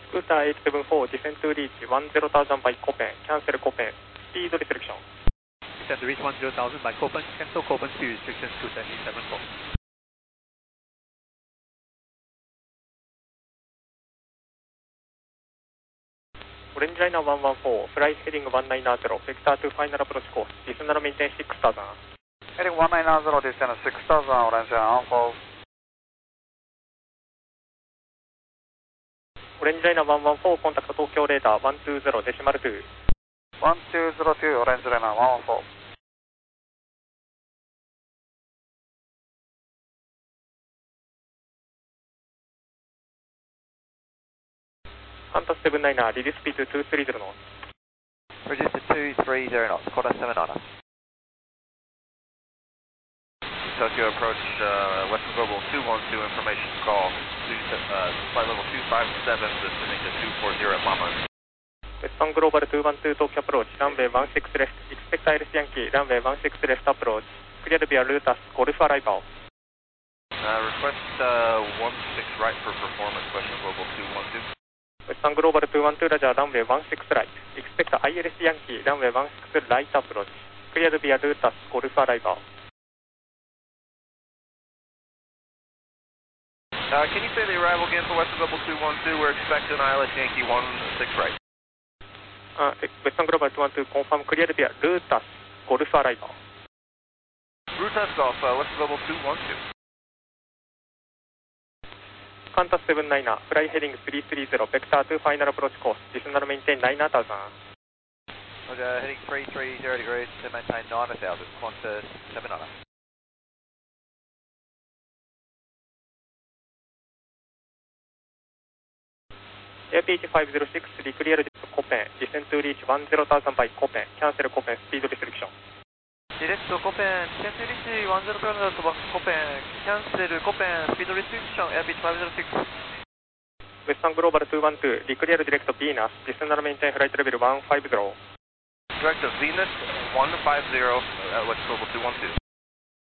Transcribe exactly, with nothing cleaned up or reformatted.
スクーターエイトセブンフォー、descend to reach テンthousand by Copen, cancel Copen, speed restriction. Descend to reach ten thousand by Copen, cancel Copen speed restriction scooter eight seven four. Orange Liner one one four, flight heading one nine zero, vector to final approach course, descend and maintain six thousand. Heading one nine zero, descend six thousand, Orange Liner one four. Orange Liner one one four, contact Tokyo radar one two zero, decimal two. one two zero two, Orange Liner one one four. Qantas seven niner, release speed two three zero knots. Reduce to two three zero knots, quarter seven niner. Tokyo approach, uh, Western Global two one two, information call, two, uh, flight level two five seven, descending to two four zero at Mama. Western Global two one two, Tokyo approach, runway one six left, expect Iris Yankee, runway one six left approach, cleared via Lutas, Golf arrival. Uh, request uh, one six right for performance, Western Global two one two. Western Global two one two, Roger, runway one six right, expect Iris Yankee, runway one six right approach, cleared via Lutas, Golf arrival. Uh, can you say the arrival again for Western Global two one two? We're expecting I L S Yankee one six right. Uh, Western Global two one two, confirm cleared via Lutas, Golf arrival. Rutas Golf, uh, Western Global two one two. Qantas seven niner, fly heading three three zero, vector to final approach course, descend and maintain nine thousand. Roger, heading three three zero degrees to maintain nine thousand, Qantas seven niner. A P H five zero six, declared to Copen, descend to reach ten thousand by Copen, cancel Copen speed restriction. Direct to Copen, descend to reach ten thousand by Copen, cancel Copen speed restriction, A P H five zero six. Western Global two one two, declare direct to Venus, descend and maintain flight level one five zero. Direct to Venus one five zero, uh, Western Global two one two.